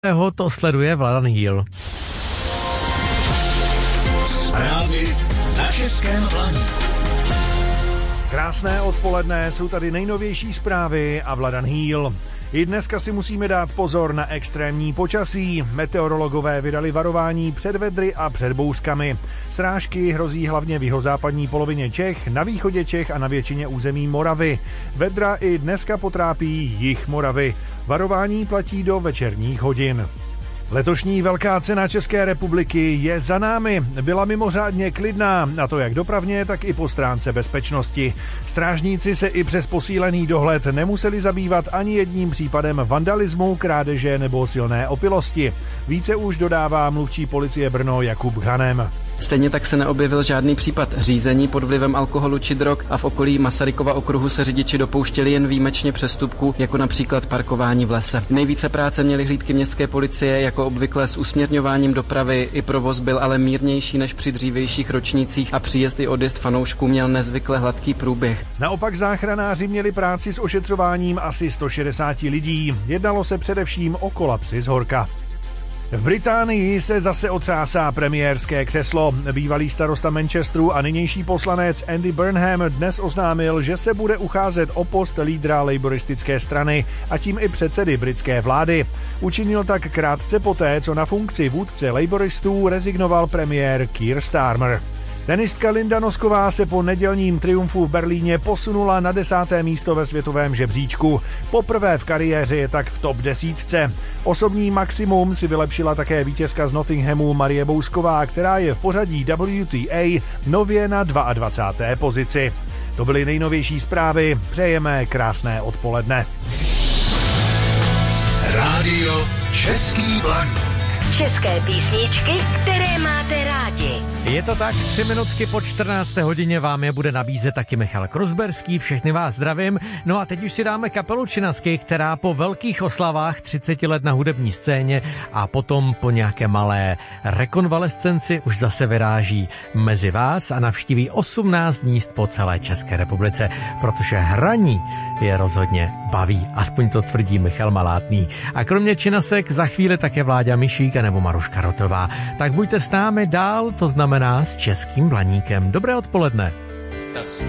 To sleduje Vladan Hýl. Zprávy na Českém Vlanu. Krásné odpoledne, jsou tady nejnovější zprávy a Vladan Hýl. I dneska si musíme dát pozor na extrémní počasí. Meteorologové vydali varování před vedry a před bouřkami. Srážky hrozí hlavně v jihozápadní polovině Čech, na východě Čech a na většině území Moravy. Vedra i dneska potrápí jih Moravy. Varování platí do večerních hodin. Letošní velká cena České republiky je za námi. Byla mimořádně klidná, a to jak dopravně, tak i po stránce bezpečnosti. Strážníci se i přes posílený dohled nemuseli zabývat ani jedním případem vandalismu, krádeže nebo silné opilosti. Více už dodává mluvčí policie Brno Jakub Hanem. Stejně tak se neobjevil žádný případ řízení pod vlivem alkoholu či drog a v okolí Masarykova okruhu se řidiči dopouštěli jen výjimečně přestupků, jako například parkování v lese. Nejvíce práce měly hlídky městské policie, jako obvykle s usměrňováním dopravy, i provoz byl ale mírnější než při dřívějších ročnících a příjezd i odjezd fanoušků měl nezvykle hladký průběh. Naopak záchranáři měli práci s ošetřováním asi 160 lidí. Jednalo se především o kolapsy z horka. V Británii se zase otřásá premiérské křeslo. Bývalý starosta Manchesteru a nynější poslanec Andy Burnham dnes oznámil, že se bude ucházet o post lídra laboristické strany a tím i předsedy britské vlády. Učinil tak krátce poté, co na funkci vůdce laboristů rezignoval premiér Keir Starmer. Tenistka Linda Nosková se po nedělním triumfu v Berlíně posunula na 10. místo ve světovém žebříčku. Poprvé v kariéře je tak v top 10. Osobní maximum si vylepšila také vítězka z Nottinghamu Marie Bousková, která je v pořadí WTA nově na 22. pozici. To byly nejnovější zprávy. Přejeme krásné odpoledne. Rádio Český Vlak. České písničky, které máte rádi. Je to tak, 3 minutky po 14. hodině vám je bude nabízet taky Michal Kruzberský, všechny vás zdravím. No a teď už si dáme kapelu Činasky, která po velkých oslavách 30 let na hudební scéně a potom po nějaké malé rekonvalescenci už zase vyráží mezi vás a navštíví 18 míst po celé České republice, protože hraní je rozhodně baví, aspoň to tvrdí Michal Malátný. A kromě Činasek za chvíli také Vláďa Mišík nebo Maruška Rotová. Tak buďte s námi dál, to znamená s Českým Blaníkem. Dobré odpoledne. Das